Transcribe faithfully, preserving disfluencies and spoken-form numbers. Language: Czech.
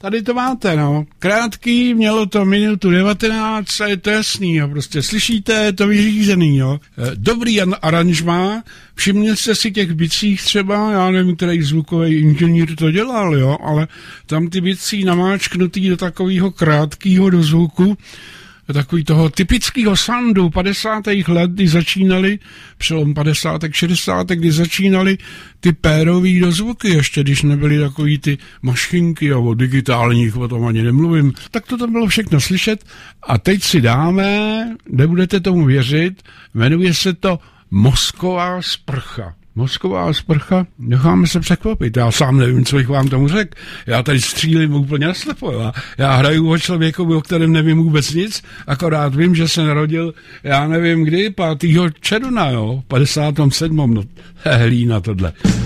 tady to máte, no. Krátký, mělo to minutu devatenáct a je to jasný, jo. Prostě slyšíte, je to vyřízený, jo. Dobrý aranžmá, všimněte jste si těch bicích třeba, já nevím, který zvukový inženýr to dělal, jo, ale tam ty bicí namáčknutý do takového krátkého dozvuku, takový toho typického soundu padesátých let, kdy začínali, přelom padesátek, šedesátek, kdy začínali ty pérový dozvuky, ještě když nebyly takový ty mašinky a o digitálních, o tom ani nemluvím, tak to tam bylo všechno slyšet a teď si dáme, nebudete tomu věřit, jmenuje se to Mozková sprcha. Mozková sprcha, necháme se překvapit. Já sám nevím, co bych vám tomu řekl. Já tady střílím úplně naslepo. Já, já hraju o člověku, o kterém nevím vůbec nic, akorát vím, že se narodil, já nevím kdy, pátého června, jo, padesátém sedmém No, hlína tohle.